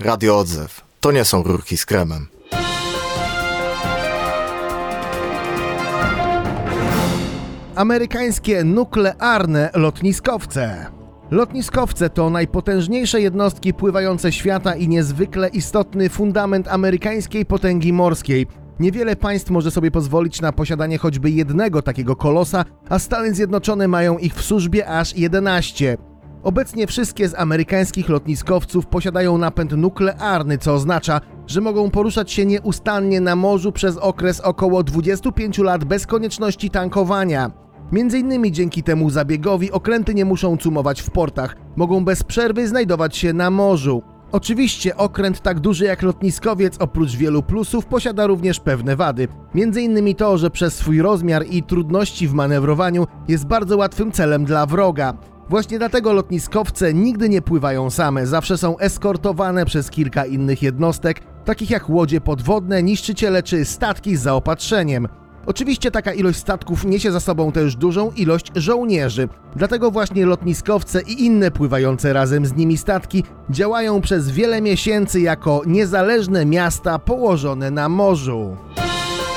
Radio Odzew. To nie są rurki z kremem. Amerykańskie nuklearne lotniskowce. Lotniskowce to najpotężniejsze jednostki pływające świata i niezwykle istotny fundament amerykańskiej potęgi morskiej. Niewiele państw może sobie pozwolić na posiadanie choćby jednego takiego kolosa, a Stany Zjednoczone mają ich w służbie aż 11. Obecnie wszystkie z amerykańskich lotniskowców posiadają napęd nuklearny, co oznacza, że mogą poruszać się nieustannie na morzu przez okres około 25 lat bez konieczności tankowania. Między innymi dzięki temu zabiegowi okręty nie muszą cumować w portach, mogą bez przerwy znajdować się na morzu. Oczywiście okręt tak duży jak lotniskowiec oprócz wielu plusów posiada również pewne wady. Między innymi to, że przez swój rozmiar i trudności w manewrowaniu jest bardzo łatwym celem dla wroga. Właśnie dlatego lotniskowce nigdy nie pływają same, zawsze są eskortowane przez kilka innych jednostek, takich jak łodzie podwodne, niszczyciele czy statki z zaopatrzeniem. Oczywiście taka ilość statków niesie za sobą też dużą ilość żołnierzy, dlatego właśnie lotniskowce i inne pływające razem z nimi statki działają przez wiele miesięcy jako niezależne miasta położone na morzu.